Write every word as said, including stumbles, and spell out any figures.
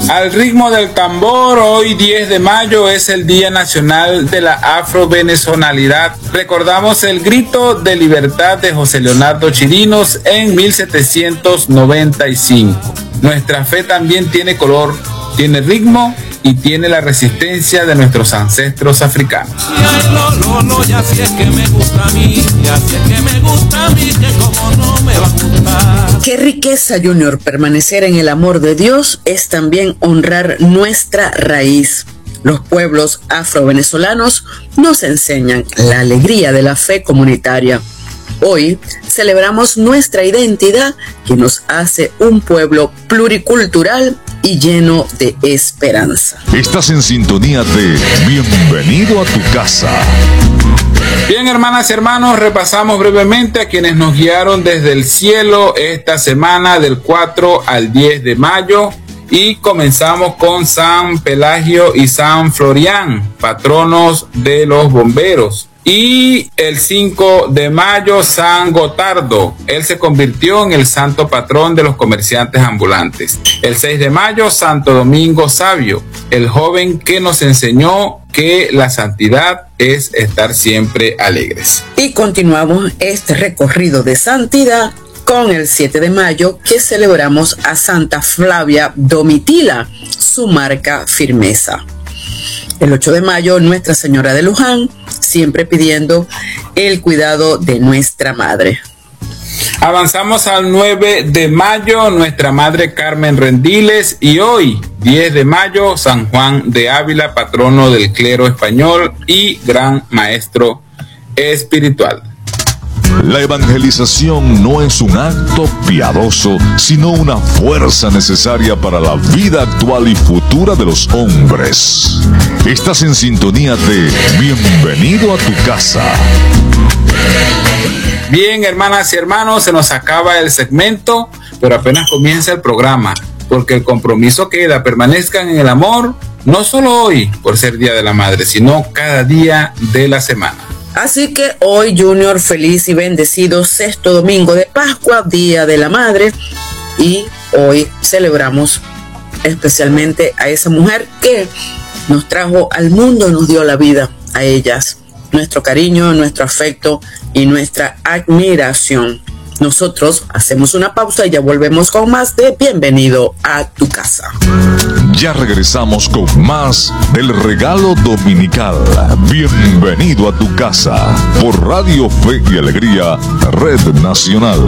Al ritmo del tambor, hoy diez de mayo es el Día Nacional de la Afro-Venezonalidad. Recordamos el grito de libertad de José Leonardo Chirinos en mil setecientos noventa y cinco. Nuestra fe también tiene color, tiene ritmo y tiene la resistencia de nuestros ancestros africanos. Qué riqueza, Junior. Permanecer en el amor de Dios es también honrar nuestra raíz. Los pueblos afro-venezolanos nos enseñan la alegría de la fe comunitaria. Hoy celebramos nuestra identidad que nos hace un pueblo pluricultural y lleno de esperanza. Estás en sintonía de Bienvenido a tu casa. Bien, hermanas y hermanos, repasamos brevemente a quienes nos guiaron desde el cielo esta semana del cuatro al diez de mayo. Y comenzamos con San Pelagio y San Florián, patronos de los bomberos. Y el cinco de mayo, San Gotardo. Él se convirtió en el santo patrón de los comerciantes ambulantes. El seis de mayo, Santo Domingo Sabio, el joven que nos enseñó que la santidad es estar siempre alegres. Y continuamos este recorrido de santidad con el siete de mayo, que celebramos a Santa Flavia Domitila, su marca firmeza. El ocho de mayo, Nuestra Señora de Luján, siempre pidiendo el cuidado de nuestra madre. Avanzamos al nueve de mayo, Nuestra Madre Carmen Rendiles, y hoy, diez de mayo, San Juan de Ávila, patrono del clero español y gran maestro espiritual. La evangelización no es un acto piadoso, sino una fuerza necesaria para la vida actual y futura de los hombres. Estás en sintonía de Bienvenido a tu casa. Bien, hermanas y hermanos, se nos acaba el segmento, pero apenas comienza el programa, porque el compromiso queda. Permanezcan en el amor, no solo hoy, por ser Día de la Madre, sino cada día de la semana. Así que hoy, Junior, feliz y bendecido sexto domingo de Pascua, Día de la Madre, y hoy celebramos especialmente a esa mujer que nos trajo al mundo, nos dio la vida. A ellas nuestro cariño, nuestro afecto y nuestra admiración. Nosotros hacemos una pausa y ya volvemos con más de Bienvenido a tu casa. Ya regresamos con más del regalo dominical. Bienvenido a tu casa por Radio Fe y Alegría, Red Nacional.